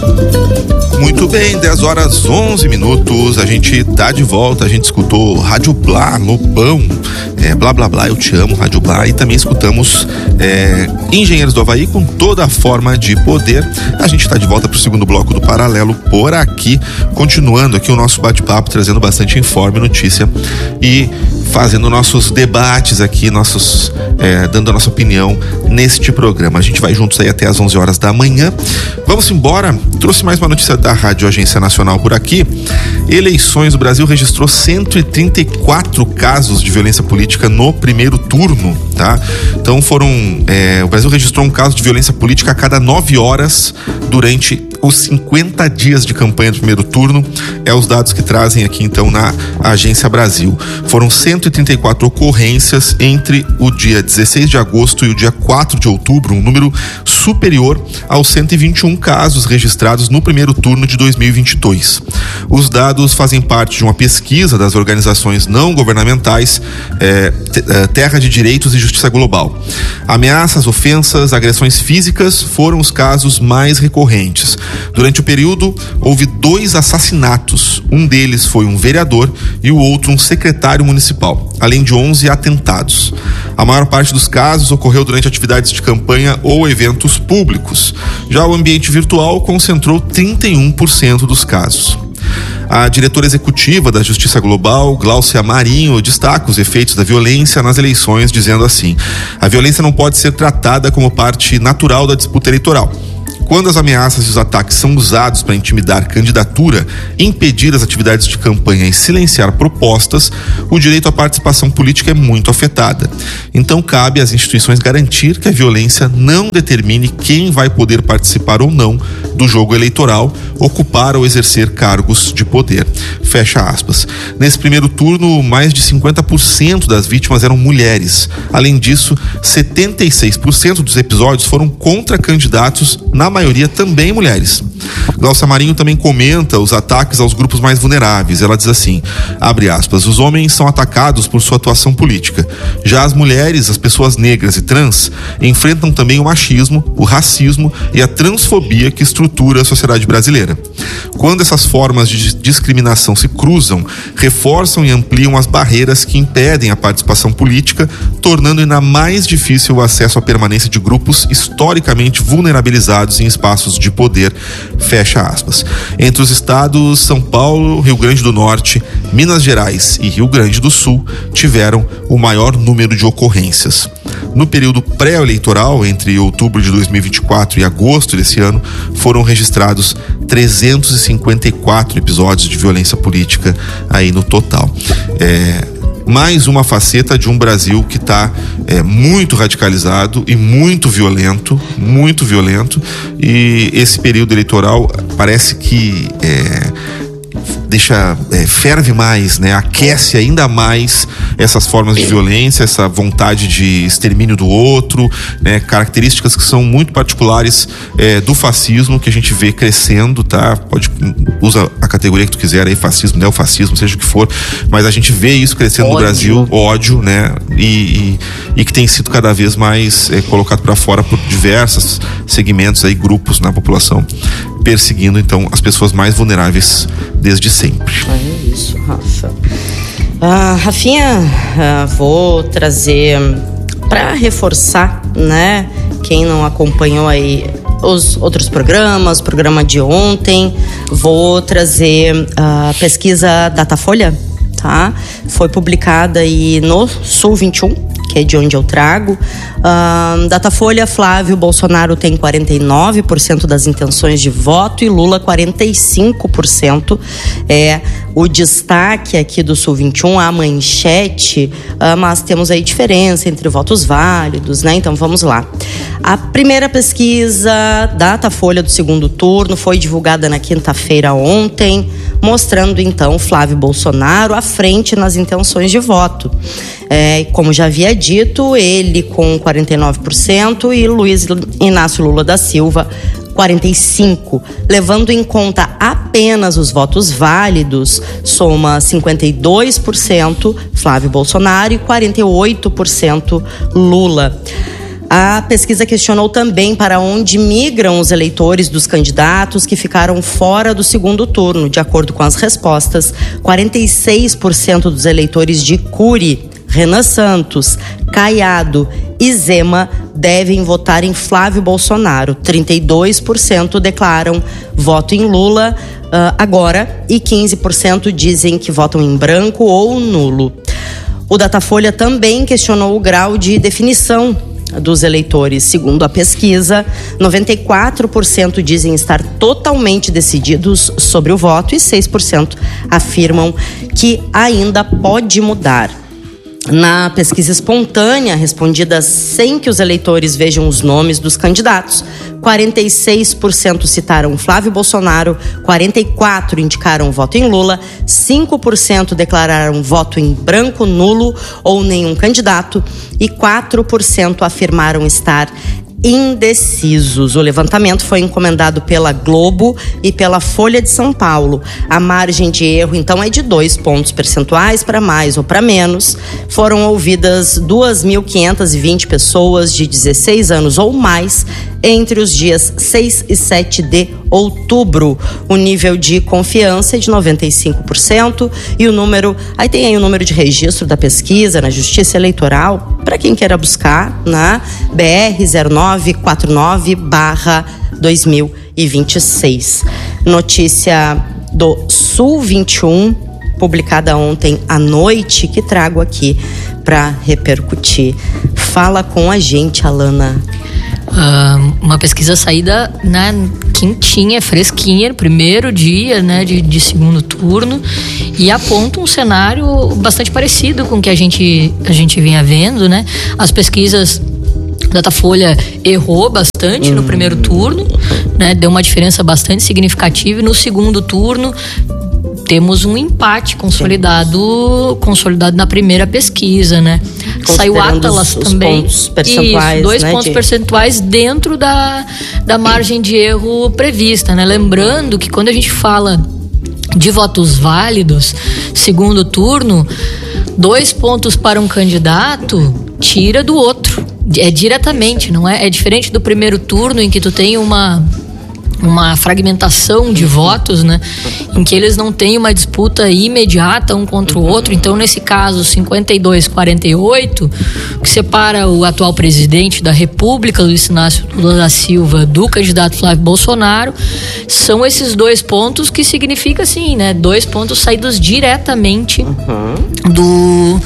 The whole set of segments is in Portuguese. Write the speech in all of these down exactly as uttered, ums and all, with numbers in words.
Muito bem, dez horas onze minutos, a gente tá de volta, a gente escutou Rádio Blá, Lobão, é, Blá Blá Blá, eu te amo, Rádio Blá, e também escutamos é, Engenheiros do Havaí com toda a forma de poder. A gente tá de volta pro segundo bloco do Paralelo por aqui, continuando aqui o nosso bate-papo, trazendo bastante informe, notícia e fazendo nossos debates aqui, nossos, é, dando a nossa opinião neste programa. A gente vai juntos aí até às onze horas da manhã. Vamos embora. Trouxe mais uma notícia da Rádio Agência Nacional por aqui. Eleições, o Brasil registrou cento e trinta e quatro casos de violência política no primeiro turno, tá? Então foram, é, o Brasil registrou um caso de violência política a cada nove horas durante os cinquenta dias de campanha do primeiro turno. É os dados que trazem aqui então na Agência Brasil. Foram cento e trinta e quatro ocorrências entre o dia dezesseis de agosto e o dia quatro de outubro, um número superior aos cento e vinte e um casos registrados no primeiro turno de dois mil e vinte e dois. Os dados fazem parte de uma pesquisa das organizações não governamentais é, Terra de Direitos e Justiça Global. Ameaças, ofensas, agressões físicas foram os casos mais recorrentes. Durante o período, houve dois assassinatos. Um deles foi um vereador e o outro um secretário municipal, além de onze atentados. A maior parte dos casos ocorreu durante atividades de campanha ou eventos públicos. Já o ambiente virtual concentrou trinta e um por cento dos casos. A diretora executiva da Justiça Global, Gláucia Marinho, destaca os efeitos da violência nas eleições, dizendo assim: a violência não pode ser tratada como parte natural da disputa eleitoral. Quando as ameaças e os ataques são usados para intimidar candidatura, impedir as atividades de campanha e silenciar propostas, o direito à participação política é muito afetada. Então cabe às instituições garantir que a violência não determine quem vai poder participar ou não do jogo eleitoral, ocupar ou exercer cargos de poder. Fecha aspas. Nesse primeiro turno, mais de cinquenta por cento das vítimas eram mulheres. Além disso, setenta e seis por cento dos episódios foram contra candidatos, na maioria também mulheres. Gláucia Marinho também comenta os ataques aos grupos mais vulneráveis. Ela diz assim, abre aspas, os homens são atacados por sua atuação política. Já as mulheres, as pessoas negras e trans, enfrentam também o machismo, o racismo e a transfobia que estrutura a sociedade brasileira. Quando essas formas de discriminação se cruzam, reforçam e ampliam as barreiras que impedem a participação política, tornando ainda mais difícil o acesso à permanência de grupos historicamente vulnerabilizados em espaços de poder. Fecha aspas. Entre os estados, São Paulo, Rio Grande do Norte, Minas Gerais e Rio Grande do Sul tiveram o maior número de ocorrências. No período pré-eleitoral, entre outubro de dois mil e vinte e quatro e agosto desse ano, foram registrados trezentos e cinquenta e quatro episódios de violência política aí no total. É... mais uma faceta de um Brasil que está é, muito radicalizado e muito violento, muito violento, e esse período eleitoral parece que é, deixa, é, ferve mais, né? Aquece ainda mais essas formas de violência, essa vontade de extermínio do outro, né? Características que são muito particulares é, do fascismo, que a gente vê crescendo, tá? Pode, usa a categoria que tu quiser aí, fascismo, neofascismo, seja o que for, mas a gente vê isso crescendo ódio. No Brasil, ódio, né? E, e, e que tem sido cada vez mais é, colocado para fora por diversos segmentos aí, grupos na população, perseguindo então as pessoas mais vulneráveis desde sempre. É isso, Rafa. Ah, Rafinha, ah, vou trazer para reforçar, né? Quem não acompanhou aí os outros programas, o programa de ontem, vou trazer a pesquisa Datafolha, tá? Foi publicada aí no Sul vinte e um, que é de onde eu trago. Uh, Datafolha, Flávio Bolsonaro tem quarenta e nove por cento das intenções de voto e Lula quarenta e cinco por cento. É o destaque aqui do Sul vinte e um, a manchete, uh, mas temos aí diferença entre votos válidos, né? Então vamos lá. A primeira pesquisa Datafolha do segundo turno foi divulgada na quinta-feira ontem, mostrando então Flávio Bolsonaro à frente nas intenções de voto. É, como já havia dito, ele com quarenta e nove por cento e Luiz Inácio Lula da Silva quarenta e cinco por cento. Levando em conta apenas os votos válidos, soma cinquenta e dois por cento Flávio Bolsonaro e quarenta e oito por cento Lula. A pesquisa questionou também para onde migram os eleitores dos candidatos que ficaram fora do segundo turno. De acordo com as respostas, quarenta e seis por cento dos eleitores de Cury, Renan Santos, Caiado e Zema devem votar em Flávio Bolsonaro. trinta e dois por cento declaram voto em Lula uh, agora e quinze por cento dizem que votam em branco ou nulo. O Datafolha também questionou o grau de definição dos eleitores. Segundo a pesquisa, noventa e quatro por cento dizem estar totalmente decididos sobre o voto e seis por cento afirmam que ainda pode mudar. Na pesquisa espontânea, respondida sem que os eleitores vejam os nomes dos candidatos, quarenta e seis por cento citaram Flávio Bolsonaro, quarenta e quatro por cento indicaram voto em Lula, cinco por cento declararam voto em branco, nulo ou nenhum candidato e quatro por cento afirmaram estar indecisos. O levantamento foi encomendado pela Globo e pela Folha de São Paulo. A margem de erro, então, é de dois pontos percentuais para mais ou para menos. Foram ouvidas duas mil quinhentas e vinte pessoas de dezesseis anos ou mais entre os dias seis e sete de outubro. O nível de confiança é de noventa e cinco por cento e o número, aí tem aí o número de registro da pesquisa na Justiça Eleitoral, para quem queira buscar, na B R zero nove quatro nove barra dois mil e vinte e seis. Notícia do Sul vinte e um, publicada ontem à noite, que trago aqui para repercutir. Fala com a gente, Alana. Uh, uma pesquisa saída na quentinha, fresquinha, no primeiro dia, né, de, de segundo turno, e aponta um cenário bastante parecido com o que a gente, a gente vinha vendo, né? As pesquisas, Datafolha errou bastante no primeiro turno, né? Deu uma diferença bastante significativa, e no segundo turno temos um empate consolidado, consolidado na primeira pesquisa, né? Saiu o Atlas os, também. Os pontos percentuais, Isso, dois né, pontos de... percentuais dentro da, da margem de erro prevista, né? Lembrando que quando a gente fala de votos válidos, segundo turno, dois pontos para um candidato tira do outro. É diretamente, não é? É diferente do primeiro turno, em que tu tem uma... uma fragmentação de votos, né, em que eles não têm uma disputa imediata um contra o outro. Então, nesse caso, cinquenta e dois a quarenta e oito, que separa o atual presidente da República, Luiz Inácio Lula da Silva, do candidato Flávio Bolsonaro, são esses dois pontos que significa, assim, né, dois pontos saídos diretamente do,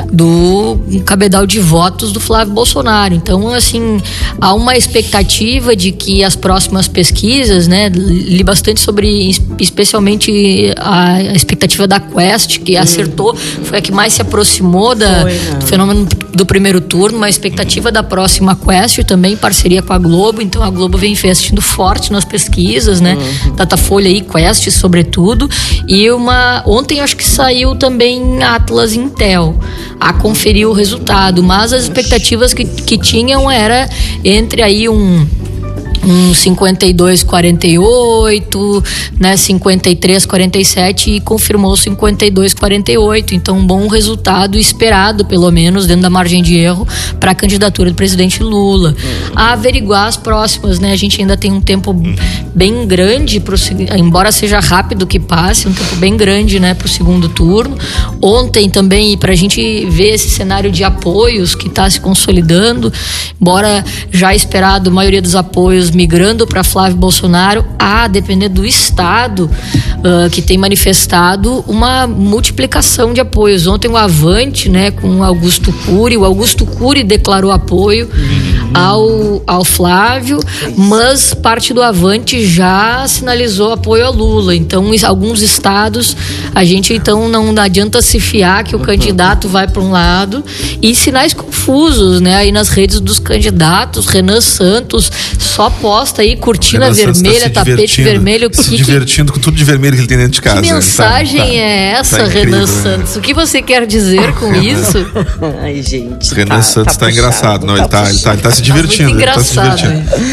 do cabedal de votos do Flávio Bolsonaro. Então, assim, há uma expectativa de que as próximas pesquisas, né, li bastante sobre especialmente a, a expectativa da Quest, que hum. acertou, foi a que mais se aproximou da, foi, do fenômeno do primeiro turno, uma expectativa da próxima Quest, também em parceria com a Globo. Então a Globo vem investindo forte nas pesquisas, né, uhum. Datafolha e Quest sobretudo, e uma, ontem acho que saiu também Atlas Intel a conferir o resultado, mas as expectativas que, que tinham era entre aí um um cinquenta e dois a quarenta e oito, né, cinquenta e três a quarenta e sete, e confirmou cinquenta e dois a quarenta e oito. Então, um bom resultado esperado, pelo menos, dentro da margem de erro para a candidatura do presidente Lula. A averiguar as próximas, né? A gente ainda tem um tempo bem grande, pro, embora seja rápido que passe, um tempo bem grande, né, para o segundo turno. Ontem também, para a gente ver esse cenário de apoios que está se consolidando, embora já esperado a maioria dos apoios migrando para Flávio Bolsonaro, a depender do estado uh, que tem manifestado uma multiplicação de apoios. Ontem o Avante, né, com o Augusto Cury, o Augusto Cury declarou apoio ao, ao Flávio, mas parte do Avante já sinalizou apoio a Lula. Então, em alguns estados, a gente então não adianta se fiar que o candidato vai para um lado, e sinais confusos, né, aí nas redes dos candidatos. Renan Santos só posta aí cortina vermelha, tá tapete vermelho. Se que, divertindo com tudo de vermelho que ele tem dentro de casa. Que mensagem tá, tá, é essa, tá Renan Santos? O que você quer dizer com isso? Ai, gente. Renan tá, Santos tá, tá puxado, engraçado. Não, tá ele, tá, ele, tá, ele tá se divertindo. Tá muito engraçado. Ele tá se divertindo.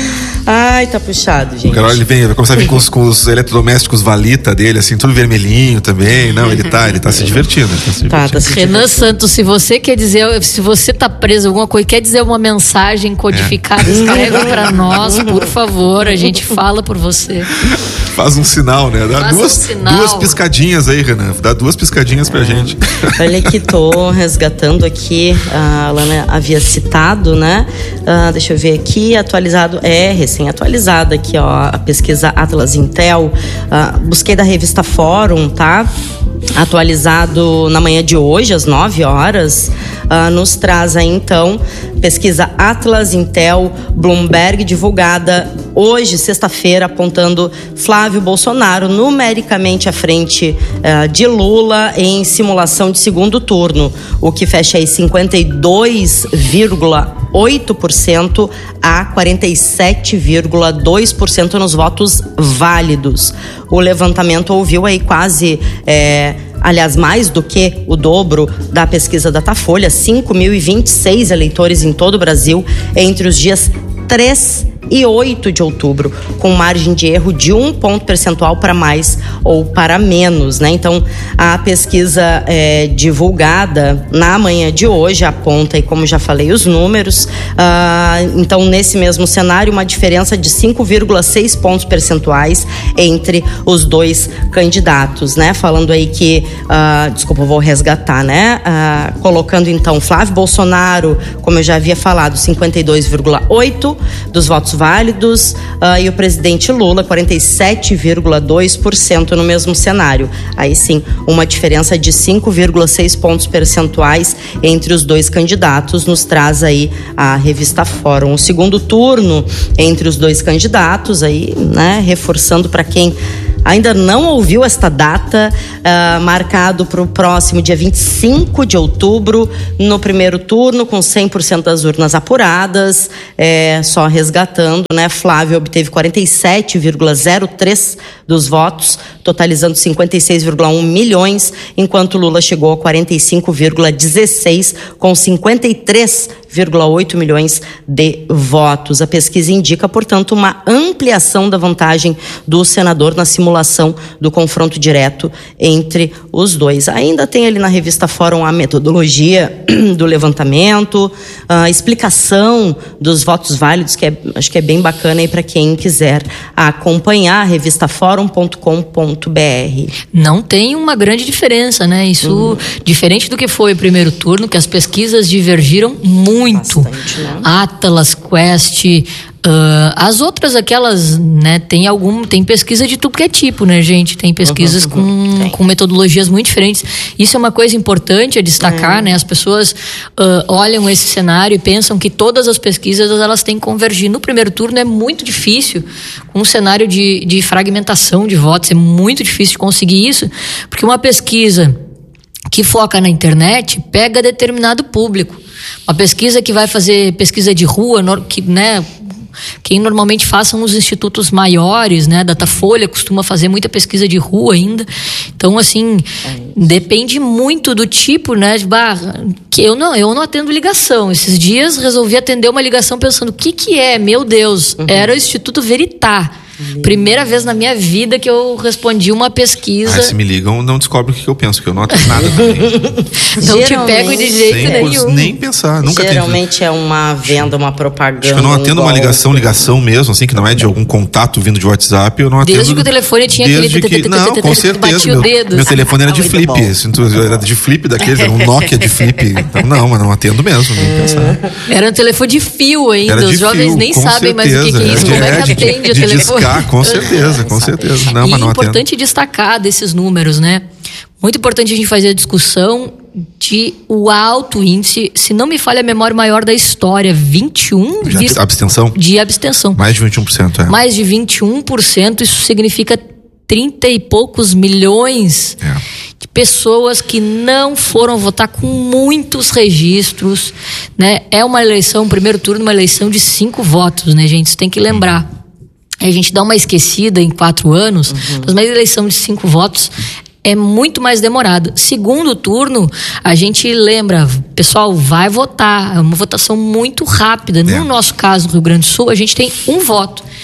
Ai, tá puxado, gente. Agora ele vem, vai começar a vir com os, com os eletrodomésticos Valita dele, assim, tudo vermelhinho também. Não, ele tá, ele tá se divertindo. Ele tá se Tá, tá se Renan Santos, se você quer dizer, se você tá preso alguma coisa, quer dizer uma mensagem codificada, é. escreve pra nós, por favor, a gente fala por você. Faz um sinal, né? Dá Faz duas, um sinal. duas piscadinhas aí, Renan. Dá duas piscadinhas pra é. gente. Olha que tô resgatando aqui, a Alana havia citado, né? Uh, deixa eu ver aqui, atualizado, é, recém-atualizada aqui, ó, a pesquisa Atlas Intel. Uh, busquei da revista Fórum, tá? Atualizado na manhã de hoje, às nove horas, uh, nos traz aí então pesquisa Atlas Intel Bloomberg divulgada hoje, sexta-feira, apontando Flávio Bolsonaro numericamente à frente uh, de Lula em simulação de segundo turno, o que fecha aí cinquenta e dois vírgula oito por cento a quarenta e sete vírgula dois por cento nos votos válidos. O levantamento ouviu aí quase, é, aliás, mais do que o dobro da pesquisa Datafolha, cinco mil e vinte e seis eleitores em todo o Brasil entre os dias três e oito de outubro, com margem de erro de um ponto percentual para mais ou para menos, né? Então, a pesquisa é, divulgada na manhã de hoje aponta, e como já falei, os números. Ah, então, nesse mesmo cenário, uma diferença de cinco vírgula seis pontos percentuais entre os dois candidatos, né? Falando aí que, ah, desculpa, eu vou resgatar, né? Ah, colocando então Flávio Bolsonaro, como eu já havia falado, cinquenta e dois vírgula oito dos votos válidos, uh, e o presidente Lula, quarenta e sete vírgula dois por cento no mesmo cenário. Aí sim, uma diferença de cinco vírgula seis pontos percentuais entre os dois candidatos nos traz aí a revista Fórum. O segundo turno entre os dois candidatos, aí, né, reforçando para quem ainda não ouviu esta data, uh, marcado para o próximo dia vinte e cinco de outubro, no primeiro turno, com cem por cento das urnas apuradas, é, só resgatando, né? Flávio obteve quarenta e sete vírgula zero três dos votos, totalizando cinquenta e seis vírgula um milhões, enquanto Lula chegou a quarenta e cinco vírgula dezesseis, com cinquenta e três vírgula oito milhões de votos. A pesquisa indica, portanto, uma ampliação da vantagem do senador na simulação do confronto direto entre os dois. Ainda tem ali na revista Fórum a metodologia do levantamento, a explicação dos votos válidos, que é, acho que é bem bacana aí para quem quiser acompanhar, revista fórum ponto com ponto b r. Não tem uma grande diferença, né? Isso, uhum. Diferente do que foi o primeiro turno, que as pesquisas divergiram muito. Bastante, né? Atlas, Quest, uh, as outras aquelas, né? Tem algum, tem pesquisa de tudo que é tipo, né, gente? Tem pesquisas uhum, com, tem. com metodologias muito diferentes. Isso é uma coisa importante a destacar, é. né? As pessoas uh, olham esse cenário e pensam que todas as pesquisas elas têm que convergir. No primeiro turno é muito difícil, com um cenário de, de fragmentação de votos, é muito difícil de conseguir isso, porque uma pesquisa que foca na internet pega determinado público. Uma pesquisa que vai fazer pesquisa de rua, que, né, quem normalmente faz são os institutos maiores, né? Datafolha costuma fazer muita pesquisa de rua ainda. Então, assim, depende muito do tipo, né? De, bah, que eu não, eu não atendo ligação. Esses dias resolvi atender uma ligação pensando, o que que é? Meu Deus, uhum. Era o Instituto Veritá. Primeira vez na minha vida que eu respondi uma pesquisa. Ah, se me ligam, não descobre o que eu penso, porque eu não atendo nada também. Não te pego de jeito Sem, nenhum. Nem pensar, nunca Geralmente é uma venda, uma propaganda. Acho que eu não atendo um uma ligação, ligação mesmo, assim, que não é de algum contato vindo de WhatsApp, eu não atendo. Desde que o telefone tinha desde aquele... Que, não, com certeza. Meu, meu telefone era de flip, era de flip daqueles, era um Nokia de flip. Então, não, mas não atendo mesmo, nem pensar. Era um telefone de fio ainda, os jovens nem sabem mais o que é isso, como é que atende o telefone. Com certeza. Com certeza. Não, e mas não importante atendo. destacar desses números, né? Muito importante a gente fazer a discussão de o alto índice, se não me falha a memória, maior da história, vinte e um por cento de abstenção? De abstenção. Mais de vinte e um por cento, é. Mais de vinte e um por cento, isso significa trinta e poucos milhões é. de pessoas que não foram votar, com muitos registros, né? É uma eleição, primeiro turno, uma eleição de cinco votos, né, gente? Isso tem que lembrar. A gente dá uma esquecida em quatro anos, uhum. mas uma eleição de cinco votos é muito mais demorada. Segundo turno, a gente lembra, pessoal, vai votar, é uma votação muito rápida. É. No nosso caso, no Rio Grande do Sul, a gente tem um voto.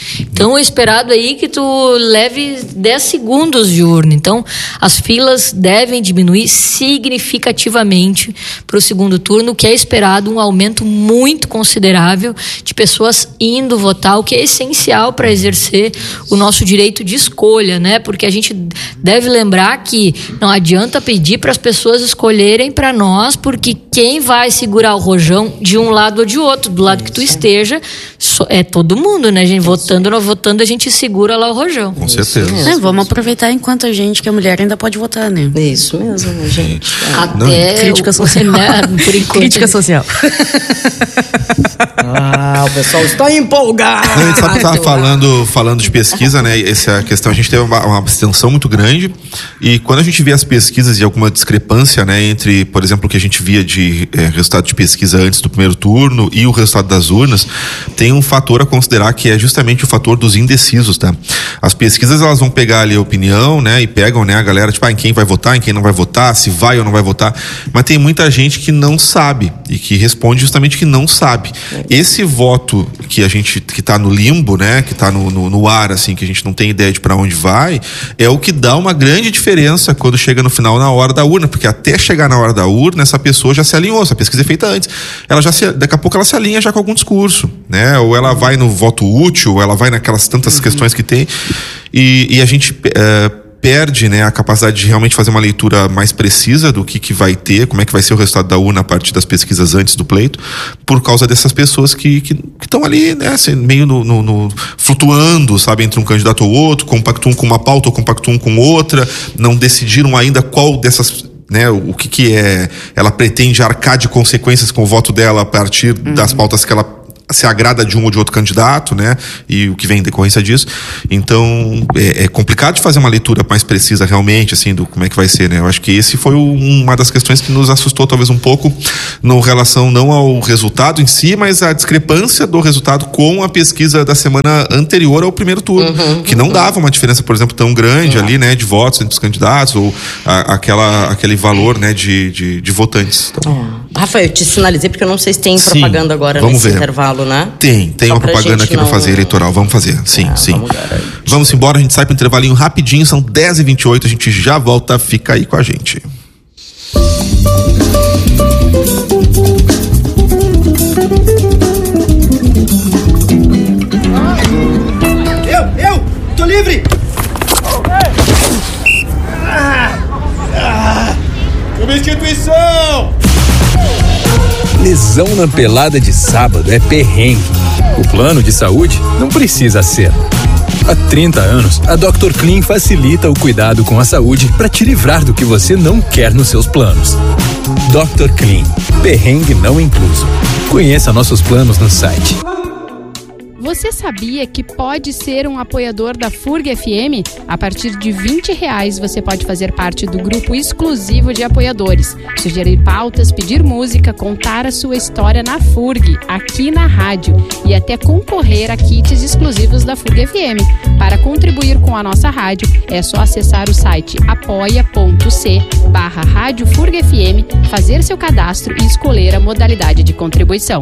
Então, o esperado aí que tu leve dez segundos de urna. Então, as filas devem diminuir significativamente para o segundo turno, o que é esperado um aumento muito considerável de pessoas indo votar, o que é essencial para exercer o nosso direito de escolha, né? Porque a gente deve lembrar que não adianta pedir para as pessoas escolherem para nós, porque quem vai segurar o rojão de um lado ou de outro, do lado que tu esteja, é todo mundo, né, gente? Votando ou não votando, a gente segura lá o rojão. Com certeza. É, vamos aproveitar enquanto a gente, que a mulher ainda pode votar, né? Isso mesmo, né, gente? Até Crítica o, social. né, por enquanto. Crítica social. Ah, o pessoal está empolgado. Não, a gente sabe que tava falando, falando de pesquisa, né? Essa questão, a gente teve uma, uma abstenção muito grande, e quando a gente vê as pesquisas e alguma discrepância, né, entre, por exemplo, o que a gente via de é, resultado de pesquisa antes do primeiro turno e o resultado das urnas, tem um fator a considerar que é justamente o fator dos indecisos, tá? As pesquisas, elas vão pegar ali a opinião, né, e pegam, né, a galera, tipo, ah, em quem vai votar, em quem não vai votar, se vai ou não vai votar, mas tem muita gente que não sabe e que responde justamente que não sabe. Esse voto que a gente, que tá no limbo, né, que tá no, no, no ar, assim, que a gente não tem ideia de para onde vai, é o que dá uma grande diferença quando chega no final, na hora da urna, porque até chegar na hora da urna, essa pessoa já se alinhou, essa pesquisa é feita antes, ela já se, daqui a pouco ela se alinha já com algum discurso, né, ou ela vai no voto útil, ou ela vai naquelas tantas uhum. questões que tem, e, e a gente é, perde, né, a capacidade de realmente fazer uma leitura mais precisa do que, que vai ter, como é que vai ser o resultado da urna a partir das pesquisas antes do pleito, por causa dessas pessoas que estão ali, né, assim, meio no, no, no, flutuando, sabe, entre um candidato ou outro, compactuam com uma pauta ou compactuam com outra, não decidiram ainda qual dessas, né, o que que é, ela pretende arcar de consequências com o voto dela a partir uhum. das pautas que ela se agrada de um ou de outro candidato, né? E o que vem em decorrência disso. Então, é, é complicado de fazer uma leitura mais precisa realmente, assim, do como é que vai ser, né? Eu acho que esse foi o, uma das questões que nos assustou talvez um pouco no relação não ao resultado em si, mas à discrepância do resultado com a pesquisa da semana anterior ao primeiro turno, uhum, que não uhum. dava uma diferença, por exemplo, tão grande uhum. ali, né? De votos entre os candidatos ou a, aquela, aquele valor, né? De, de, de votantes. Então... É. Rafael, eu te sinalizei porque eu não sei se tem sim, propaganda agora nesse ver. intervalo, né? Tem, tem Só uma propaganda aqui não... pra fazer eleitoral. Vamos fazer, sim, ah, sim. Vamos, vamos embora, a gente sai pro intervalinho rapidinho, são dez e vinte e oito, a gente já volta, fica aí com a gente. Eu, eu, tô livre! Ah, ah, substituição! Lesão na pelada de sábado é perrengue. O plano de saúde não precisa ser. Há trinta anos, a doutor Clean facilita o cuidado com a saúde para te livrar do que você não quer nos seus planos. doutor Clean, perrengue não incluso. Conheça nossos planos no site. Você sabia que pode ser um apoiador da F U R G F M? A partir de vinte reais você pode fazer parte do grupo exclusivo de apoiadores, sugerir pautas, pedir música, contar a sua história na F U R G, aqui na rádio, e até concorrer a kits exclusivos da F U R G F M. Para contribuir com a nossa rádio, é só acessar o site apoia.c barra rádio F U R G F M, fazer seu cadastro e escolher a modalidade de contribuição.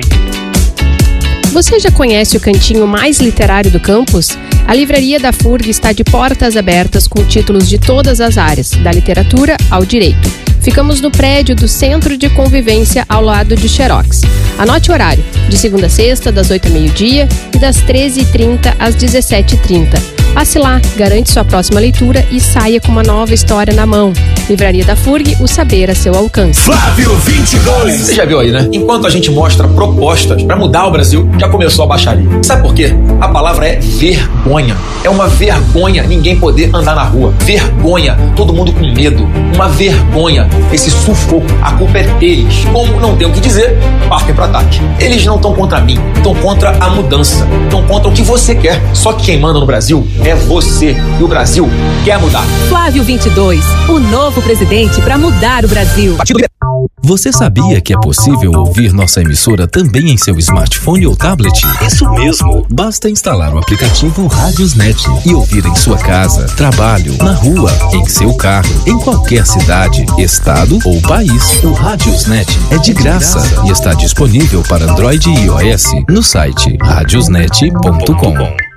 Você já conhece o cantinho mais literário do campus? A livraria da F U R G está de portas abertas com títulos de todas as áreas, da literatura ao direito. Ficamos no prédio do Centro de Convivência ao lado de Xerox. Anote o horário, de segunda a sexta, das oito ao meio-dia e das treze e trinta às dezessete e trinta. Passe lá, garante sua próxima leitura e saia com uma nova história na mão. Livraria da F U R G, o saber a seu alcance. Flávio vinte e dois. Você já viu aí, né? Enquanto a gente mostra propostas para mudar o Brasil, já começou a baixaria. Sabe por quê? A palavra é vergonha. É uma vergonha ninguém poder andar na rua. Vergonha, todo mundo com medo. Uma vergonha, esse sufoco. A culpa é deles. Como não tem o que dizer, partem para ataque. Eles não estão contra mim, estão contra a mudança. Estão contra o que você quer. Só que quem manda no Brasil é você. E o Brasil quer mudar. Flávio vinte e dois, o novo presidente para mudar o Brasil. Você sabia que é possível ouvir nossa emissora também em seu smartphone ou tablet? Isso mesmo. Basta instalar o aplicativo Radiosnet e ouvir em sua casa, trabalho, na rua, em seu carro, em qualquer cidade, estado ou país. O Radiosnet é de graça e está disponível para Android e iOS no site radiosnet ponto com.